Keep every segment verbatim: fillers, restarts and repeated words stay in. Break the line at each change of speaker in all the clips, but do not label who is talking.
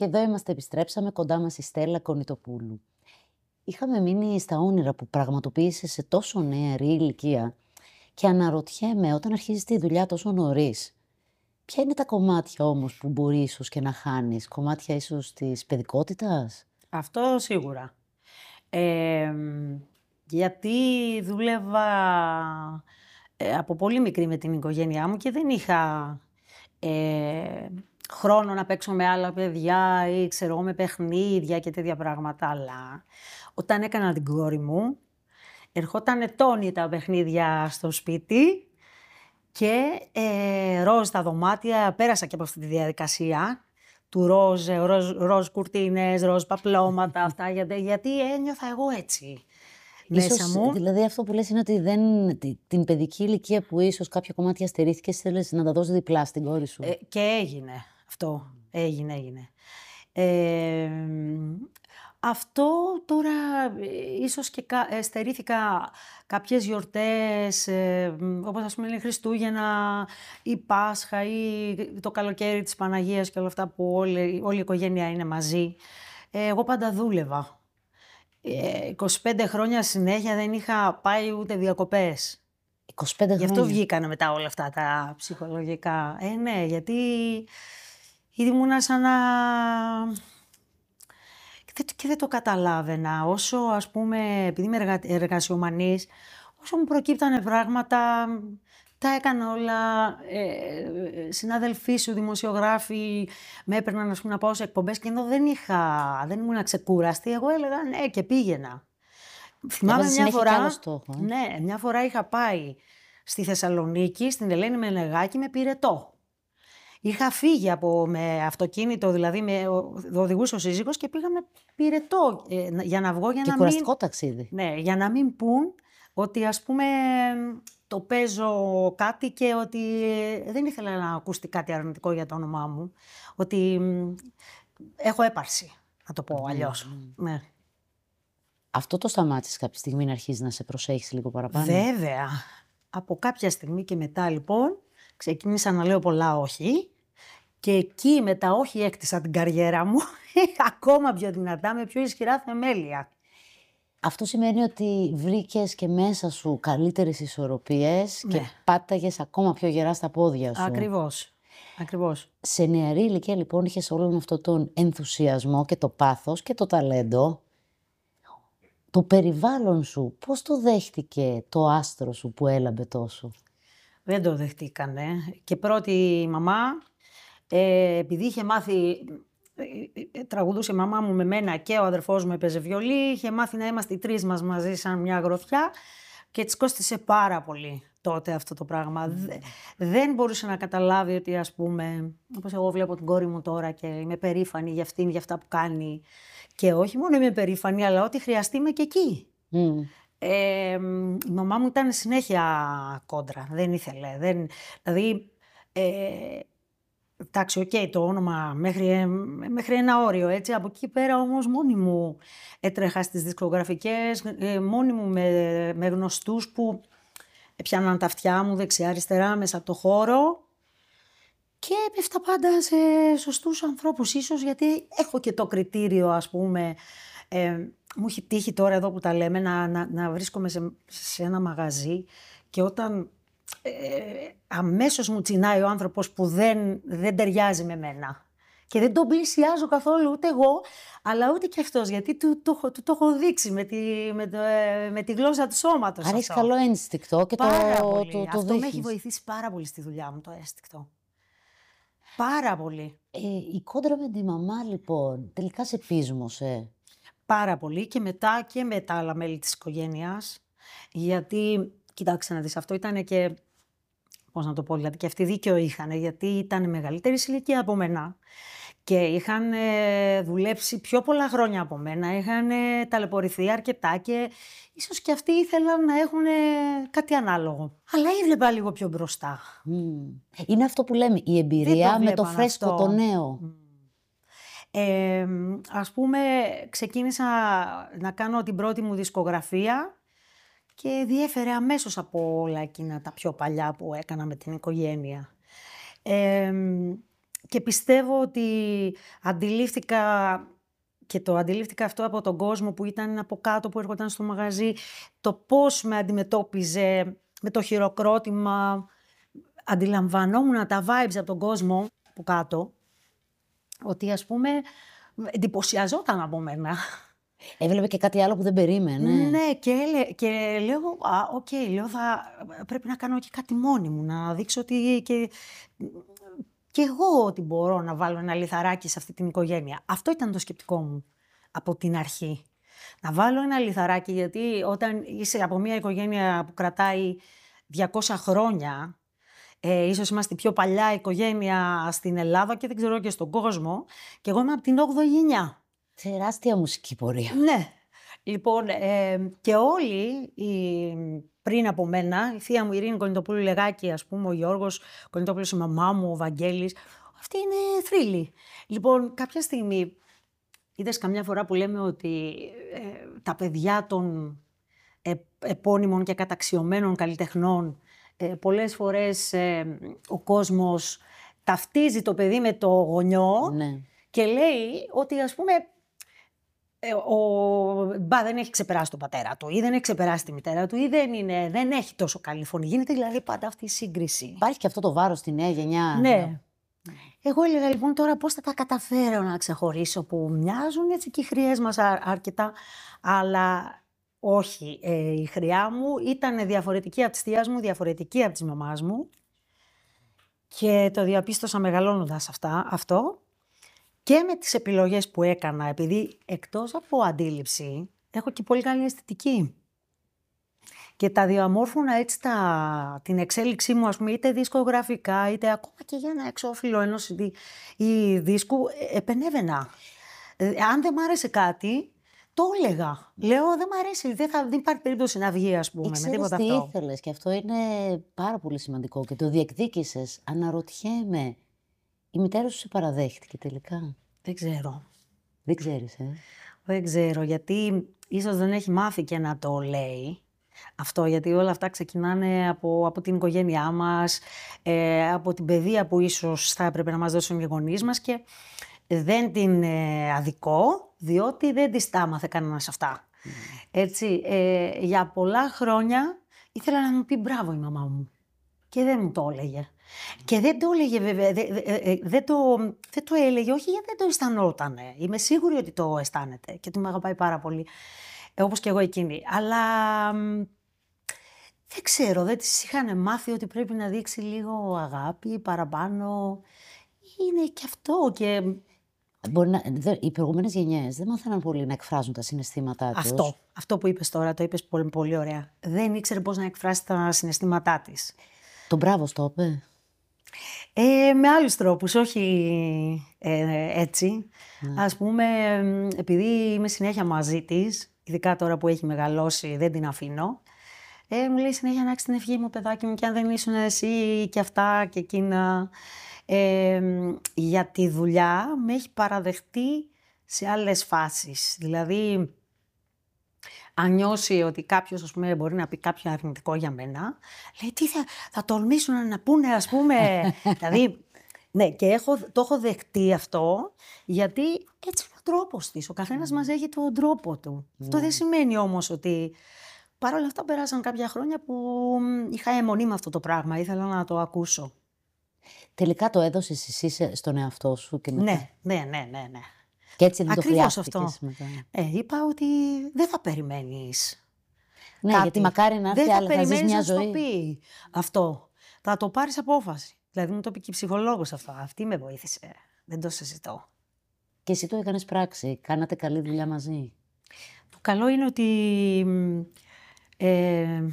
Και εδώ είμαστε, επιστρέψαμε, κοντά μας η Στέλλα Κονιτοπούλου. Είχαμε μείνει στα όνειρα που πραγματοποίησες σε τόσο νεαρή ηλικία και αναρωτιέμαι, όταν αρχίζεις τη δουλειά τόσο νωρίς, ποια είναι τα κομμάτια όμως που μπορεί ίσως και να χάνεις, κομμάτια ίσως της παιδικότητας?
Αυτό σίγουρα. Ε, γιατί δούλευα ε, από πολύ μικρή με την οικογένειά μου και δεν είχα ε, χρόνο να παίξω με άλλα παιδιά ή ξέρω με παιχνίδια και τέτοια πράγματα. Αλλά όταν έκανα την κόρη μου, ερχόταν τόνοι τα παιχνίδια στο σπίτι και ε, ροζ τα δωμάτια, πέρασα και από αυτή τη διαδικασία του ροζ, ροζ, ροζ κουρτίνες, ροζ παπλώματα, αυτά, γιατί, γιατί ένιωθα εγώ έτσι
Ίσως,
μέσα μου.
δηλαδή αυτό που λες είναι ότι δεν, την παιδική ηλικία που ίσως κάποια κομμάτια στερήθηκες, θέλεις να τα δώσεις διπλά στην κόρη σου.
Ε, και έγινε αυτό, έγινε, έγινε. Ε, αυτό τώρα, ε, ίσως και κα, ε, στερήθηκα κάποιες γιορτές, ε, όπως ας πούμε είναι Χριστούγεννα ή Πάσχα ή το καλοκαίρι της Παναγίας και όλα αυτά που όλη, όλη η οικογένεια είναι μαζί. Ε, εγώ πάντα δούλευα. Ε, είκοσι πέντε χρόνια συνέχεια δεν είχα πάει ούτε διακοπές.
είκοσι πέντε
Γι' αυτό
χρόνια.
βγήκανε μετά όλα αυτά τα ψυχολογικά. Ε, ναι, γιατί ήμουνα σαν να... Και δεν το καταλάβαινα. Όσο, ας πούμε, επειδή είμαι εργα... εργασιομανής, όσο μου προκύπτανε πράγματα, τα έκανα όλα. Ε, συνάδελφοί σου, δημοσιογράφοι, με έπαιρναν, ας πούμε, να πάω σε εκπομπές και ενώ δεν είχα, δεν ήμουν ξεκούραστη, εγώ έλεγα ναι και πήγαινα. Θυμάμαι μια φορά,
στόχο, ε?
ναι, μια φορά είχα πάει στη Θεσσαλονίκη, στην Ελένη Μενεγάκη με πυρετό. Είχα φύγει από, με αυτοκίνητο, δηλαδή με οδηγούσε ο σύζυγος και πήγα με πυρετό ε, για να βγω, για
και
να
κουραστικό
μην...
ταξίδι.
Ναι, για να μην πούν ότι ας πούμε το παίζω κάτι και ότι δεν ήθελα να ακούσει κάτι αρνητικό για το όνομά μου. Ότι έχω έπαρση, να το πω αλλιώς.
Mm.
Ναι.
Αυτό το σταμάτησες κάποια στιγμή να αρχίσεις να σε προσέχεις λίγο παραπάνω?
Βέβαια. Από κάποια στιγμή και μετά λοιπόν ξεκίνησα να λέω πολλά όχι και εκεί με τα όχι έκτισα την καριέρα μου ακόμα πιο δυνατά, με πιο ισχυρά θεμέλια.
Αυτό σημαίνει ότι βρήκες και μέσα σου καλύτερες ισορροπίες, ναι, και πάταγες ακόμα πιο γερά στα πόδια σου.
Ακριβώς. Ακριβώς.
Σε νεαρή ηλικία λοιπόν είχες όλον αυτόν τον ενθουσιασμό και το πάθος και το ταλέντο. Το περιβάλλον σου πώς το δέχτηκε το άστρο σου που έλαμπε τόσο?
Δεν το δεχτήκανε. Και πρώτη η μαμά, ε, επειδή είχε μάθει, ε, τραγουδούσε η μαμά μου με μένα και ο αδερφός μου έπαιζε βιολί, είχε μάθει να είμαστε οι τρεις μας μαζί σαν μια γροθιά και της κόστησε πάρα πολύ τότε αυτό το πράγμα. Mm. Δεν μπορούσε να καταλάβει ότι, ας πούμε, όπως εγώ βλέπω την κόρη μου τώρα και είμαι περήφανη για αυτήν, για αυτά που κάνει. Και όχι μόνο είμαι περήφανη, αλλά ό,τι χρειαστεί είμαι και εκεί. Mm. Ε, η μαμά μου ήταν συνέχεια κόντρα, δεν ήθελε. Δεν, δηλαδή, ε, εντάξει, οκ, okay, το όνομα μέχρι, μέχρι ένα όριο, έτσι. Από εκεί πέρα όμως μόνη μου έτρεχα στις δισκογραφικές, ε, μόνη μου με, με γνωστούς που πιάναν τα αυτιά μου δεξιά-αριστερά μέσα από το χώρο και έπεφτα πάντα σε σωστούς ανθρώπους, ίσως γιατί έχω και το κριτήριο, ας πούμε, ε, μου έχει τύχει τώρα εδώ που τα λέμε να, να, να βρίσκομαι σε, σε ένα μαγαζί και όταν ε, αμέσως μου τσινάει ο άνθρωπος που δεν, δεν ταιριάζει με μένα. Και δεν τον πλησιάζω καθόλου ούτε εγώ, αλλά ούτε και αυτός, γιατί του, του, του, του το έχω δείξει με τη, με το, με τη γλώσσα του σώματος.
Άρα έχεις καλό ένστικτο και
πάρα
το,
πολύ.
το, το
αυτό
δείχνεις.
με έχει βοηθήσει πάρα πολύ στη δουλειά μου, το ένστικτο. Πάρα πολύ.
Ε, η κόντρα με τη μαμά λοιπόν τελικά σε πείσμωσε?
Πάρα πολύ και μετά και με τα άλλα μέλη της οικογένειας. Γιατί, κοιτάξτε να δεις, αυτό ήταν και, πώς να το πω, δηλαδή και αυτοί δίκαιο είχαν, γιατί ήταν μεγαλύτερη ηλικία από μένα και είχαν ε, δουλέψει πιο πολλά χρόνια από μένα, είχαν ε, ταλαιπωρηθεί αρκετά και ίσως και αυτοί ήθελαν να έχουν ε, κάτι ανάλογο. Αλλά έβλεπα λίγο πιο μπροστά.
Mm. Είναι αυτό που λέμε, η εμπειρία το με το φρέσκο, αυτό. Το νέο. Mm.
Ε, ας πούμε, ξεκίνησα να κάνω την πρώτη μου δισκογραφία και διέφερε αμέσως από όλα εκείνα τα πιο παλιά που έκανα με την οικογένεια. Ε, και πιστεύω ότι αντιλήφθηκα και το αντιλήφθηκα αυτό από τον κόσμο που ήταν από κάτω, που έρχονταν στο μαγαζί, το πώς με αντιμετώπιζε με το χειροκρότημα. Αντιλαμβανόμουν τα vibes από τον κόσμο από κάτω, ότι ας πούμε εντυπωσιαζόταν από μένα.
Έβλεπε και κάτι άλλο που δεν περίμενε.
Ναι, και, έλε, και λέω, α, οκ, okay, λέω, θα, πρέπει να κάνω και κάτι μόνη μου, να δείξω ότι και, και εγώ ότι μπορώ να βάλω ένα λιθαράκι σε αυτή την οικογένεια. Αυτό ήταν το σκεπτικό μου από την αρχή. Να βάλω ένα λιθαράκι, γιατί όταν είσαι από μια οικογένεια που κρατάει διακόσια χρόνια, ε, ίσως είμαστε η πιο παλιά οικογένεια στην Ελλάδα και δεν ξέρω και στον κόσμο, και εγώ είμαι από την όγδοη γενιά.
Τεράστια μουσική πορεία.
Ναι. Λοιπόν, ε, και όλοι οι, πριν από μένα, η θεία μου η Ειρήνη Κονιτοπούλου Λεγάκη, ας πούμε, ο Γιώργος Κονιτοπούλος, η μαμά μου, ο Βαγγέλης, αυτοί είναι θρύλοι. Λοιπόν, κάποια στιγμή, είδες καμιά φορά που λέμε ότι ε, τα παιδιά των ε, επώνυμων και καταξιωμένων καλλιτεχνών, ε, πολλές φορές ε, ο κόσμος ταυτίζει το παιδί με το γονιό,
ναι.
Και λέει ότι, ας πούμε, ο μπα δεν έχει ξεπεράσει τον πατέρα του ή δεν έχει ξεπεράσει τη μητέρα του ή δεν, είναι, δεν έχει τόσο καλή φωνή. Γίνεται δηλαδή πάντα αυτή η σύγκριση.
Υπάρχει και αυτό το βάρος στη νέα γενιά.
Ναι. Εγώ έλεγα λοιπόν τώρα πώς θα τα καταφέρω να ξεχωρίσω, που μοιάζουν έτσι και οι χρειές μας αρκετά, αλλά όχι. Ε, η χρειά μου ήταν διαφορετική από της θείας μου, διαφορετική από της μαμάς μου, και το διαπίστωσα μεγαλώνοντας αυτά, αυτό. Και με τις επιλογές που έκανα, επειδή εκτός από αντίληψη, έχω και πολύ καλή αισθητική. Και τα διαμόρφωνα έτσι τα, την εξέλιξή μου, ας πούμε, είτε δισκογραφικά, είτε ακόμα και για ένα εξώφυλλο ενός σι ντι ή δίσκου, επενέβαινα. Ε, αν δεν μ' άρεσε κάτι, το έλεγα. Λέω, δεν μ' αρέσει, δεν, θα, δεν υπάρχει περίπτωση να βγει, ας πούμε, με τίποτα
τι
αυτό.
ήθελες, και αυτό είναι πάρα πολύ σημαντικό και το διεκδίκησες. Αναρωτιέμαι. Η μητέρα σου σε παραδέχτηκε τελικά?
Δεν ξέρω.
Δεν ξέρεις, ε.
Δεν ξέρω, γιατί ίσως δεν έχει μάθει και να το λέει αυτό, γιατί όλα αυτά ξεκινάνε από, από την οικογένειά μας, ε, από την παιδεία που ίσως θα έπρεπε να μας δώσουν οι γονείς μας, και δεν την ε, αδικώ, διότι δεν της τα άμαθε κανένας αυτά. Mm. Έτσι, ε, για πολλά χρόνια ήθελα να μου πει μπράβο η μαμά μου και δεν μου το έλεγε. Και δεν το έλεγε βέβαια, δεν, δεν, το, δεν το έλεγε, όχι γιατί δεν το αισθανότανε. Είμαι σίγουρη ότι το αισθάνεται και ότι με αγαπάει πάρα πολύ, όπως και εγώ εκείνη. Αλλά δεν ξέρω, δεν της είχαν μάθει ότι πρέπει να δείξει λίγο αγάπη, παραπάνω. Είναι και αυτό και...
Μπορεί να, δε, οι προηγούμενες γενιές δεν μάθαιναν πολύ να εκφράζουν τα συναισθήματά τους.
Αυτό, αυτό που είπες τώρα, το είπες πολύ, πολύ ωραία. Δεν ήξερε πώς να εκφράσει τα συναισθήματά της.
Το μπράβο στο είπε?
Ε, με άλλους τρόπους, όχι ε, έτσι. Ναι. Ας πούμε, επειδή είμαι συνέχεια μαζί της, ειδικά τώρα που έχει μεγαλώσει, δεν την αφήνω, ε, μου λέει συνέχεια να έχεις την ευχή μου, παιδάκι μου, και αν δεν ήσουν εσύ και αυτά και εκείνα. Ε, για τη δουλειά με έχει παραδεχτεί σε άλλες φάσεις. Δηλαδή, αν νιώσει ότι κάποιος, ας πούμε, μπορεί να πει κάποιο αρνητικό για μένα, λέει τι θα, θα τολμήσουν να πούνε, ας πούμε. Δηλαδή, ναι, και έχω, το έχω δεχτεί αυτό, γιατί έτσι είναι ο τρόπος της. Ο καθένας mm. μας έχει τον τρόπο του. Mm. Αυτό δεν σημαίνει όμως ότι... Παρ' όλα αυτά πέρασαν κάποια χρόνια που είχα αιμονή με αυτό το πράγμα, ήθελα να το ακούσω.
Τελικά το έδωσες εσύ στον εαυτό σου και μετά?
Ναι, ναι, ναι, ναι, ναι.
Και έτσι δεν
Ακριβώς
το χρειάστηκες μετά?
Ε, είπα ότι δεν θα περιμένεις.
Ναι,
κάτι.
Γιατί μακάρι να έρθει άλλη, θα ζεις μια ζωή.
Δεν θα πει αυτό. Θα το πάρεις απόφαση. Δηλαδή μου το είπε και η ψυχολόγος αυτό. Αυτή με βοήθησε. Δεν το συζητώ.
Και εσύ το έκανες πράξη. Κάνατε καλή δουλειά μαζί.
Το καλό είναι ότι ε,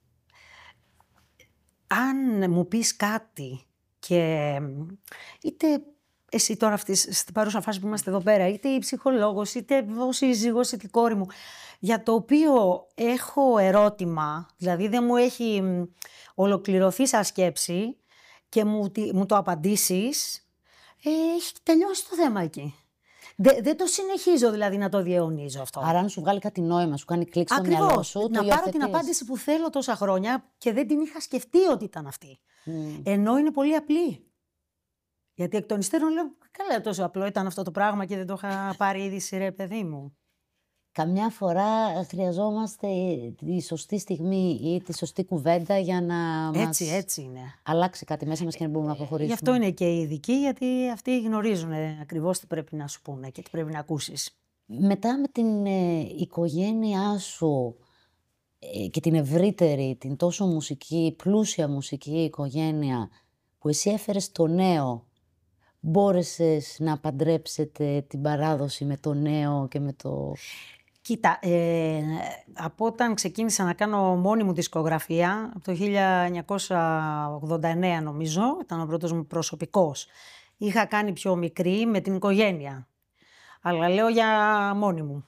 αν μου πεις κάτι και είτε εσύ τώρα αυτή, στην παρούσα φάση που είμαστε εδώ πέρα, είτε η ψυχολόγος, είτε ο σύζυγος, είτε η κόρη μου, για το οποίο έχω ερώτημα, δηλαδή δεν μου έχει ολοκληρωθεί σαν σκέψη και μου, μου το απαντήσεις, ε, έχει τελειώσει το θέμα εκεί. Δε, δεν το συνεχίζω δηλαδή να το διαιωνίζω αυτό.
Άρα αν σου βγάλει κάτι νόημα, σου κάνει κλικ στο
Ακριβώς,
μυαλό σου,
να
το
πάρω την απάντηση που θέλω τόσα χρόνια και δεν την είχα σκεφτεί ότι ήταν αυτή. Mm. Ενώ είναι πολύ απλή. Γιατί εκ των υστέρων λέω, καλά, τόσο απλό ήταν αυτό το πράγμα και δεν το είχα πάρει ήδη σειρέ, παιδί μου.
Καμιά φορά χρειαζόμαστε τη σωστή στιγμή ή τη σωστή κουβέντα για να
Έτσι,
μας
έτσι είναι.
αλλάξει κάτι μέσα μας και να μπορούμε να προχωρήσουμε.
Γι' αυτό είναι και οι ειδικοί, γιατί αυτοί γνωρίζουν ακριβώς τι πρέπει να σου πούνε και τι πρέπει να ακούσεις.
Μετά με την ε, οικογένειά σου ε, και την ευρύτερη, την τόσο μουσική, πλούσια μουσική οικογένεια που εσύ έφερες το νέο, μπόρεσες να παντρέψετε την παράδοση με το νέο και με το...
Κοίτα, ε, από όταν ξεκίνησα να κάνω μόνη μου δισκογραφία, από το χίλια εννιακόσια ογδόντα εννέα νομίζω, ήταν ο πρώτος μου προσωπικός. Είχα κάνει πιο μικρή με την οικογένεια, αλλά λέω για μόνη μου.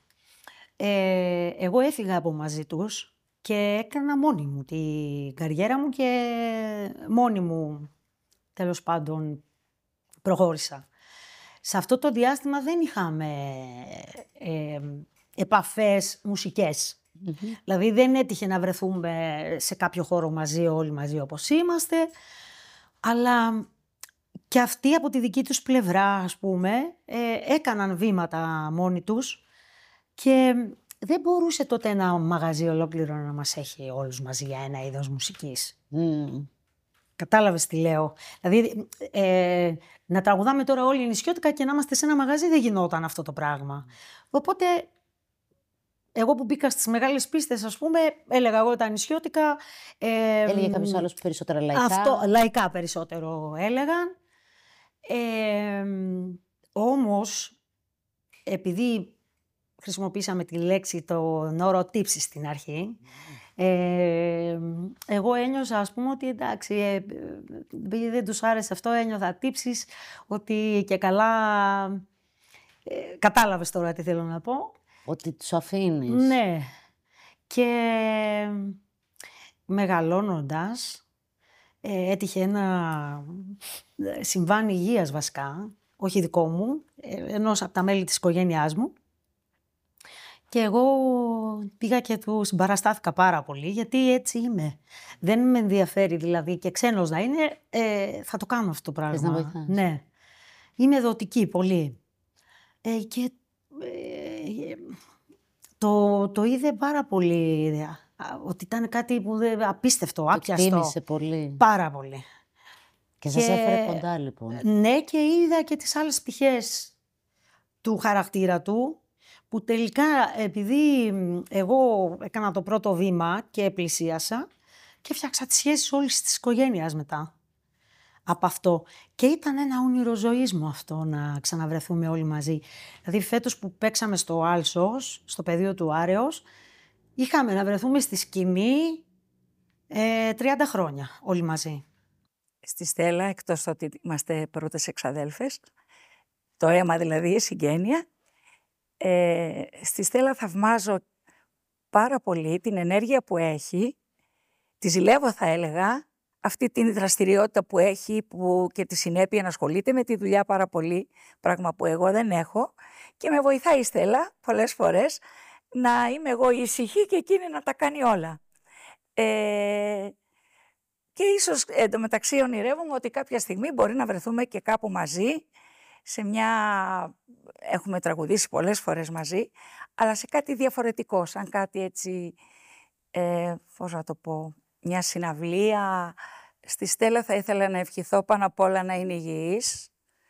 Ε, εγώ έφυγα από μαζί τους και έκανα μόνη μου την καριέρα μου και μόνη μου, τέλος πάντων, προχώρησα. Σε αυτό το διάστημα δεν είχαμε ε, επαφές μουσικές. Mm-hmm. Δηλαδή δεν έτυχε να βρεθούμε σε κάποιο χώρο μαζί, όλοι μαζί όπως είμαστε, αλλά και αυτοί από τη δική τους πλευρά, ας πούμε, ε, έκαναν βήματα μόνοι τους και δεν μπορούσε τότε ένα μαγαζί ολόκληρο να μας έχει όλους μαζί για ένα είδος μουσικής. Mm. Κατάλαβες τι λέω. Δηλαδή, ε, να τραγουδάμε τώρα όλοι νησιώτικα και να είμαστε σε ένα μαγαζί δεν γινόταν αυτό το πράγμα. Οπότε, εγώ που μπήκα στις μεγάλες πίστες, ας πούμε, έλεγα εγώ τα νησιώτικα. Ε,
Έλεγε κάποιος άλλος περισσότερα λαϊκά.
Αυτό, λαϊκά περισσότερο έλεγαν. Ε, όμως, επειδή χρησιμοποίησαμε τη λέξη, τον όρο τύψη στην αρχή, Ε, εγώ ένιωσα, ας πούμε, ότι εντάξει, ε, επειδή δεν τους άρεσε αυτό, ένιωθα τύψεις, ότι και καλά, ε, κατάλαβες τώρα τι θέλω να πω.
Ότι τους αφήνεις.
Ναι. Και μεγαλώνοντας, ε, έτυχε ένα συμβάν υγείας βασικά, όχι δικό μου, ε, ενός από τα μέλη της οικογένειάς μου. Και εγώ πήγα και του συμπαραστάθηκα πάρα πολύ, γιατί έτσι είμαι. Δεν με ενδιαφέρει δηλαδή και ξένος να είναι, ε, θα το κάνω αυτό το πράγμα.
Θες να βοηθάς.
Ναι. Είμαι δοτική πολύ. Ε, και ε, το, το είδε πάρα πολύ, ότι ήταν κάτι που δεν, απίστευτο,
το
άπιαστο.
Το εκτίμησε πολύ.
Πάρα πολύ.
Και σας και, έφερε κοντά λοιπόν.
Ναι, και είδα και τις άλλες πτυχές του χαρακτήρα του, που τελικά, επειδή εγώ έκανα το πρώτο βήμα και πλησίασα και φτιάξα τις σχέσεις όλης της οικογένειας μετά από αυτό. Και ήταν ένα όνειρο ζωής μου αυτό, να ξαναβρεθούμε όλοι μαζί. Δηλαδή φέτος που παίξαμε στο Άλσος, στο πεδίο του Άρεος, είχαμε να βρεθούμε στη σκηνή ε, τριάντα χρόνια όλοι μαζί.
Στη Στέλλα, εκτός ότι είμαστε πρώτες εξαδέλφες, το αίμα δηλαδή, η συγγένεια, Ε, στη Στέλλα θαυμάζω πάρα πολύ την ενέργεια που έχει, τη ζηλεύω θα έλεγα, αυτή την δραστηριότητα που έχει που και τη συνέπεια να ασχολείται με τη δουλειά πάρα πολύ, πράγμα που εγώ δεν έχω, και με βοηθάει η Στέλλα πολλές φορές να είμαι εγώ ήσυχη και εκείνη να τα κάνει όλα. Ε, και ίσως εντωμεταξύ ονειρεύομαι ότι κάποια στιγμή μπορεί να βρεθούμε και κάπου μαζί, σε μια... έχουμε τραγουδήσει πολλές φορές μαζί, αλλά σε κάτι διαφορετικό, σαν κάτι έτσι, ε, πώς να το πω, μια συναυλία. Στη Στέλλα θα ήθελα να ευχηθώ πάνω απ' όλα να είναι υγιής,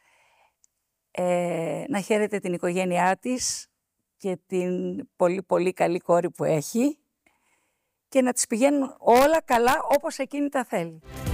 ε, να χαίρεται την οικογένειά της και την πολύ πολύ καλή κόρη που έχει και να της πηγαίνουν όλα καλά όπως εκείνη τα θέλει.